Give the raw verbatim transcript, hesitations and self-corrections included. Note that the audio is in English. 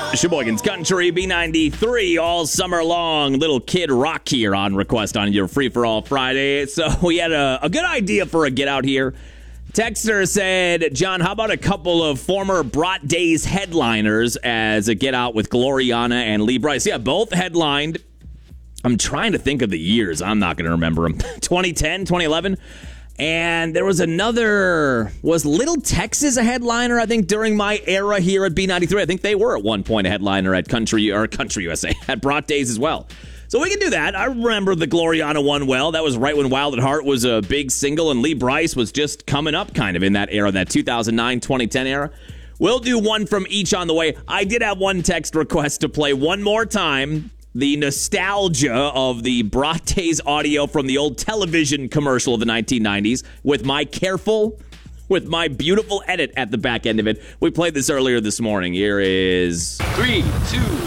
Sheboygan's Country, B ninety-three, all summer long. Little Kid Rock here on request on your Free For All Friday. So we had a, a good idea for a get out here. Texter said, John, how about a couple of former Brat Days headliners as a get out with Gloriana and Lee Brice? Yeah, both headlined. I'm trying to think of the years. I'm not going to remember them. twenty ten, twenty eleven. And there was another, was Little Texas a headliner, I think, during my era here at B ninety-three? I think they were at one point a headliner at Country, or Country U S A, at Brat Days as well. So we can do that. I remember the Gloriana one well. That was right when Wild at Heart was a big single, and Lee Brice was just coming up kind of in that era, that two thousand nine, twenty ten era. We'll do one from each on the way. I did have one text request to play one more time the nostalgia of the Brat Days audio from the old television commercial of the nineteen nineties with my careful, with my beautiful edit at the back end of it. We played this earlier this morning. Here is Three, two,